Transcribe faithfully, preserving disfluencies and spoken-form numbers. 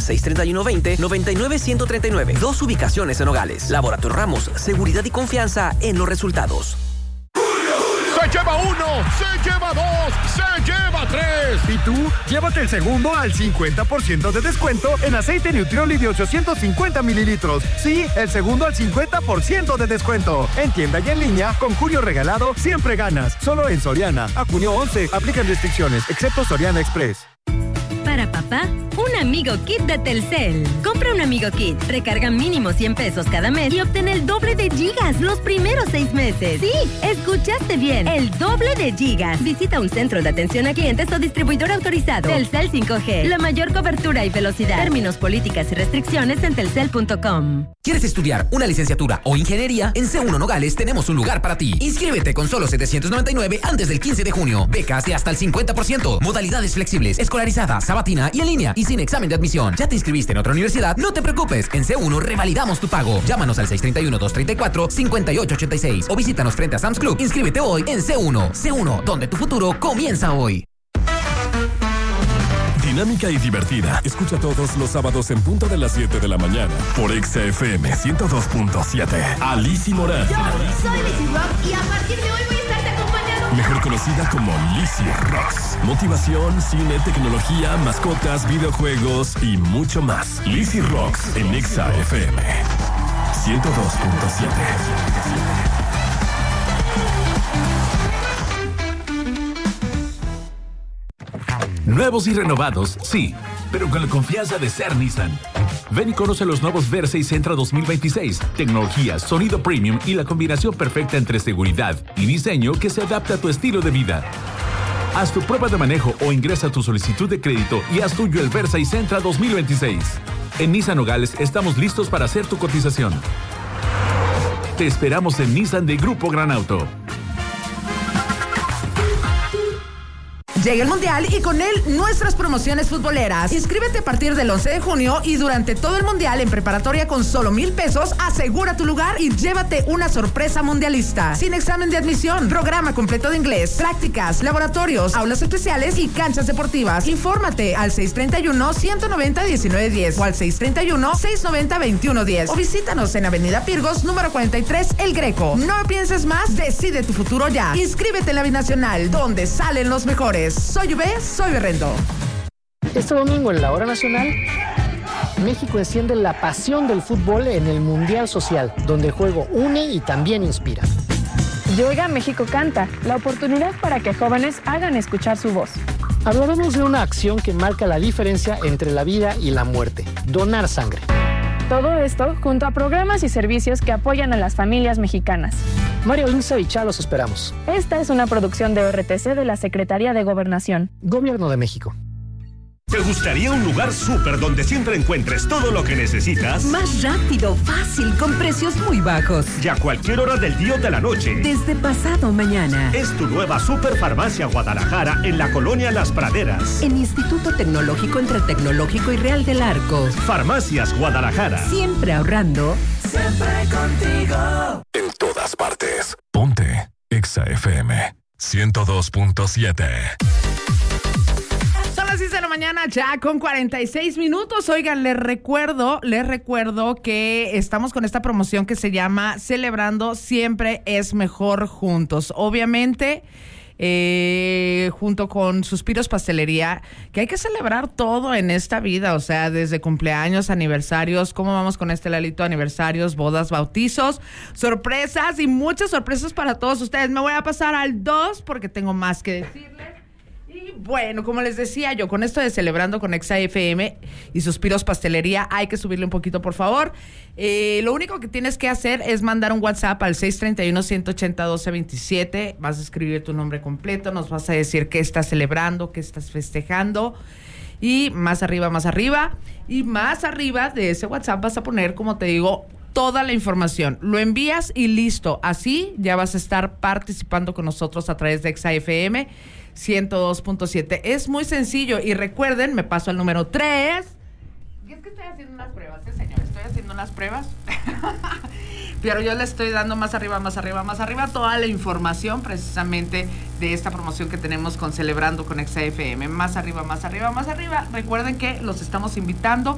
seis tres uno veinte noventa y nueve ciento treinta y nueve. Dos ubicaciones en Nogales. Laboratorio Ramos, seguridad y confianza en los resultados. ¡Se lleva uno! ¡Se lleva dos! ¡Se lleva tres! ¿Y tú? Llévate el segundo al cincuenta por ciento de descuento en aceite Nutrioli de ochocientos cincuenta mililitros. Sí, el segundo al cincuenta por ciento de descuento. En tienda y en línea, con junio regalado, siempre ganas. Solo en Soriana. A junio once. Aplican restricciones, excepto Soriana Express. Para papá, un Amigo Kit de Telcel. Compra un Amigo Kit, recarga mínimo cien pesos cada mes y obtén el doble de gigas los primeros seis meses. Sí, escuchaste bien, el doble de gigas. Visita un centro de atención a clientes o distribuidor autorizado. Telcel cinco G, la mayor cobertura y velocidad. Términos, políticas y restricciones en telcel punto com. ¿Quieres estudiar una licenciatura o ingeniería? En C uno Nogales tenemos un lugar para ti. Inscríbete con solo setecientos noventa y nueve antes del quince de junio. Becas de hasta el cincuenta por ciento. Modalidades flexibles, escolarizadas, sabatina y en línea y sin examen de admisión. ¿Ya te inscribiste en otra universidad? No te preocupes. En C uno revalidamos tu pago. Llámanos al seis tres uno, dos tres cuatro, cinco ocho ocho seis o visítanos frente a Sam's Club. Inscríbete hoy en C uno. C uno, donde tu futuro comienza hoy. Dinámica y divertida. Escucha todos los sábados en punto de las siete de la mañana por Exa F M ciento dos punto siete. Alicia Morán. Yo soy Lizzy Rock y a partir de hoy voy a estarte acompañando. Mejor conocida como Lizzy Rocks. Motivación, cine, tecnología, mascotas, videojuegos y mucho más. Lizzy Rocks en Exa F M ciento dos punto siete. Nuevos y renovados, sí, pero con la confianza de ser Nissan. Ven y conoce los nuevos Versa y Sentra dos mil veintiséis. Tecnología, sonido premium y la combinación perfecta entre seguridad y diseño que se adapta a tu estilo de vida. Haz tu prueba de manejo o ingresa tu solicitud de crédito y haz tuyo el Versa y Sentra dos mil veintiséis. En Nissan Nogales estamos listos para hacer tu cotización. Te esperamos en Nissan de Grupo Gran Auto. Llega el Mundial y con él nuestras promociones futboleras. Inscríbete a partir del once de junio y durante todo el Mundial en preparatoria con solo mil pesos, asegura tu lugar y llévate una sorpresa mundialista. Sin examen de admisión, programa completo de inglés, prácticas, laboratorios, aulas especiales y canchas deportivas. Infórmate al seis tres uno, uno nueve cero, uno nueve uno cero o al seis tres uno, seis nueve cero, dos uno uno cero o visítanos en Avenida Pirgos, número cuarenta y tres, El Greco. No pienses más, decide tu futuro ya. Inscríbete en la Binacional, donde salen los mejores. Soy V, soy Berrendo. Este domingo en la Hora Nacional, México enciende la pasión del fútbol en el Mundial Social, donde el juego une y también inspira. Llega México Canta, la oportunidad para que jóvenes hagan escuchar su voz. Hablaremos de una acción que marca la diferencia entre la vida y la muerte, donar sangre. Todo esto junto a programas y servicios que apoyan a las familias mexicanas. Mario Linza y Chá los esperamos. Esta es una producción de O R T C de la Secretaría de Gobernación. Gobierno de México. ¿Te gustaría un lugar súper donde siempre encuentres todo lo que necesitas? Más rápido, fácil, con precios muy bajos. Y a cualquier hora del día o de la noche. Desde pasado mañana. Es tu nueva Superfarmacia Guadalajara en la colonia Las Praderas. En Instituto Tecnológico entre Tecnológico y Real del Arco. Farmacias Guadalajara. Siempre ahorrando. Siempre contigo. En todas partes. Ponte Exa F M ciento dos punto siete. Son las seis de la mañana ya con cuarenta y seis minutos. Oigan, les recuerdo, les recuerdo que estamos con esta promoción que se llama Celebrando Siempre es Mejor Juntos. Obviamente, eh, junto con Suspiros Pastelería, que hay que celebrar todo en esta vida, o sea, desde cumpleaños, aniversarios, cómo vamos con este Lalito, aniversarios, bodas, bautizos, sorpresas y muchas sorpresas para todos ustedes. Me voy a pasar al dos porque tengo más que decirles. Y bueno, como les decía yo, con esto de Celebrando con Exa F M y Suspiros Pastelería, hay que subirle un poquito, por favor. Eh, lo único que tienes que hacer es mandar un WhatsApp al seis tres uno, uno ocho cero, uno dos dos siete. Vas a escribir tu nombre completo, nos vas a decir qué estás celebrando, qué estás festejando. Y más arriba, más arriba. Y más arriba de ese WhatsApp vas a poner, como te digo, toda la información. Lo envías y listo. Así ya vas a estar participando con nosotros a través de Exa F M ciento dos punto siete. Es muy sencillo. Y recuerden, me paso al número tres. Y es que estoy haciendo unas pruebas, ¿eh, señor? Estoy haciendo unas pruebas. Pero yo le estoy dando más arriba, más arriba, más arriba toda la información precisamente de esta promoción que tenemos con Celebrando con Exa F M. Más arriba, más arriba, más arriba. Recuerden que los estamos invitando